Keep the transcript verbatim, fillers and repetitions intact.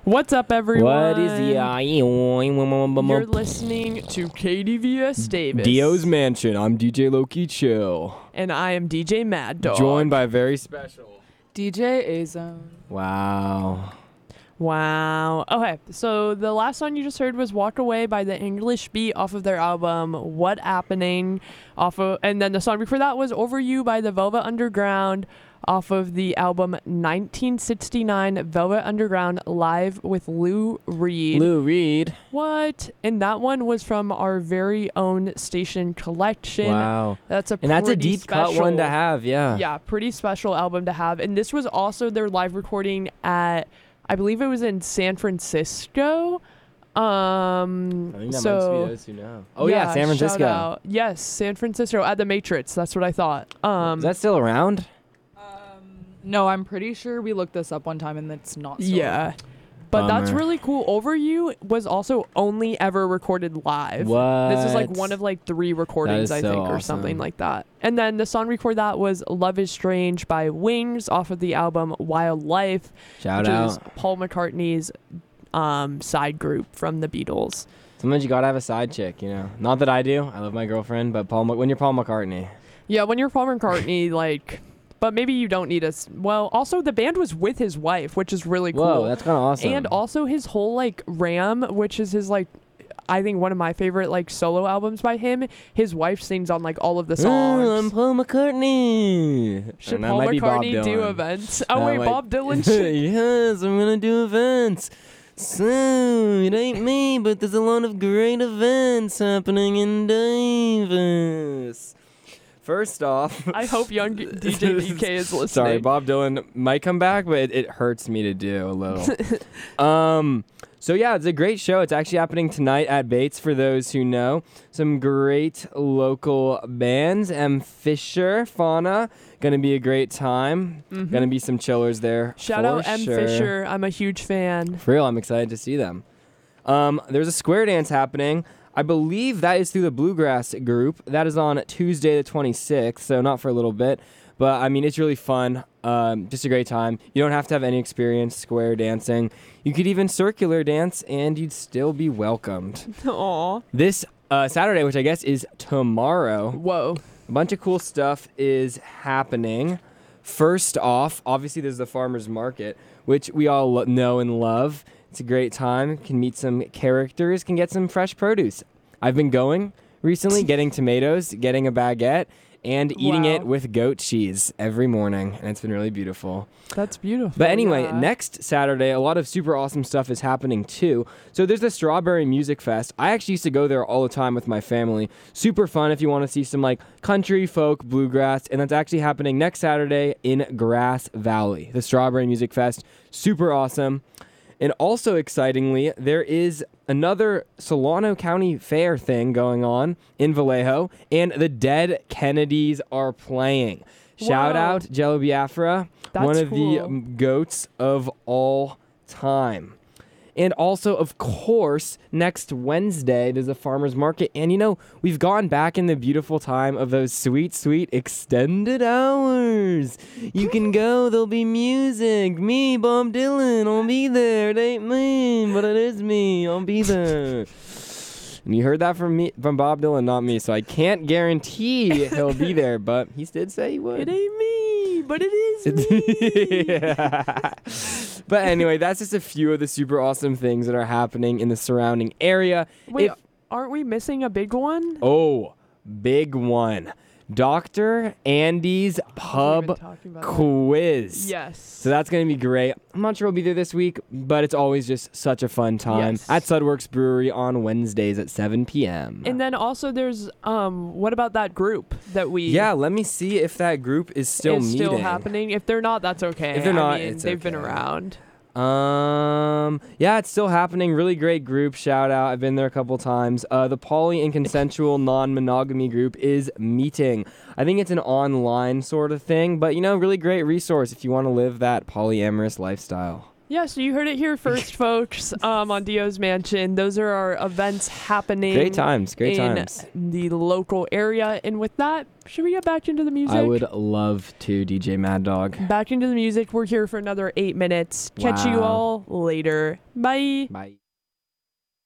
What's up, everyone? What is the You're listening to K D V S Davis. Dio's Mansion. I'm D J Loki Chill. And I am D J Mad Dog. Joined by a very special D J A-Zone. Wow. Wow. Okay, so the last song you just heard was Walk Away by the English Beat off of their album What Happening, off of, and then the song before that was Over You by the Velvet Underground off of the album nineteen sixty-nine Velvet Underground Live with Lou Reed. Lou Reed. What? And that one was from our very own station collection. Wow. That's a And that's a pretty deep special, cut one to have, yeah. Yeah, pretty special album to have. And this was also their live recording at, I believe it was in San Francisco. Um, I think that so, must be those who know. Oh, yeah, San shout Francisco. out. Yes, San Francisco at the Matrix. That's what I thought. Um, is that still around? No, I'm pretty sure we looked this up one time and it's not still yeah. around. But that's Bummer. really cool. Over You was also only ever recorded live. What? This is like one of like three recordings, is I so think, or awesome. something like that. And then the song before that was Love is Strange by Wings off of the album Wildlife, Shout which out. is Paul McCartney's um, side group from the Beatles. Sometimes you gotta have a side chick, you know. Not that I do. I love my girlfriend, but Paul. When you're Paul McCartney. Yeah, when you're Paul McCartney, like... But maybe you don't need us. Well, also the band was with his wife, which is really cool. Whoa, that's kind of awesome. And also his whole like Ram, which is his like, I think one of my favorite like solo albums by him. His wife sings on like all of the songs. Oh, I'm Paul McCartney. Should And that Paul might be Bob McCartney do Dylan. events? Oh That wait, might- Bob Dylan should. Yes, I'm gonna do events. So, it ain't me, but there's a lot of great events happening in Davis. First off... I hope young D J D K is listening. Sorry, Bob Dylan might come back, but it, it hurts me to do a little. um, so yeah, it's a great show. It's actually happening tonight at Bates for those who know. Some great local bands. M. Fisher, Fauna. Gonna be a great time. Mhm. Gonna be some chillers there. Shout for out M. sure. Fisher. I'm a huge fan. For real, I'm excited to see them. Um, there's a square dance happening. I believe that is through the Bluegrass group. That is on Tuesday the twenty-sixth, so not for a little bit. But, I mean, it's really fun. Um, just a great time. You don't have to have any experience square dancing. You could even circular dance, and you'd still be welcomed. Aw. This uh, Saturday, which I guess is tomorrow, Whoa. a bunch of cool stuff is happening. First off, obviously there's the farmer's market, which we all lo- know and love. It's a great time. Can meet some characters, can get some fresh produce. I've been going recently, getting tomatoes, getting a baguette, and eating Wow. it with goat cheese every morning, and it's been really beautiful. That's beautiful. But anyway, yeah. next Saturday, a lot of super awesome stuff is happening too. So there's the Strawberry Music Fest. I actually used to go there all the time with my family. Super fun if you want to see some like country, folk, bluegrass, and that's actually happening next Saturday in Grass Valley. The Strawberry Music Fest, super awesome. And also excitingly, there is another Solano County Fair thing going on in Vallejo, and the Dead Kennedys are playing. Shout Whoa. out Jello Biafra, That's one of cool. the um, goats of all time. And also, of course, next Wednesday, there's a farmer's market. And, you know, we've gone back in the beautiful time of those sweet, sweet extended hours. You can go. There'll be music. Me, Bob Dylan, I'll be there. It ain't me, but it is me. I'll be there. And you heard that from me, from Bob Dylan, not me. So I can't guarantee he'll be there, but he did say he would. It ain't me, but it is me. Yeah. But anyway, that's just a few of the super awesome things that are happening in the surrounding area. Wait, If- aren't we missing a big one? oh, big one. Doctor Andy's We've been Pub talking about that. Quiz. Yes. So that's going to be great. I'm not sure we'll be there this week, but it's always just such a fun time Yes. at Sudworks Brewery on Wednesdays at seven p.m. And then also there's um what about that group that we yeah, let me see if that group is still is meeting. still happening. If they're not, that's okay. If they're I not, mean, it's they've been okay. around. Um, yeah, it's still happening. Really great group. Shout out. I've been there a couple times. Uh, the poly and consensual non-monogamy group is meeting. I think it's an online sort of thing, but you know, really great resource if you want to live that polyamorous lifestyle. Yeah, so you heard it here first, folks, um, on Dio's Mansion. Those are our events happening Great times. Great in times. the local area. And with that, should we get back into the music? I would love to, D J Mad Dog. Back into the music. We're here for another eight minutes. Catch you Wow. all later. Bye. Bye.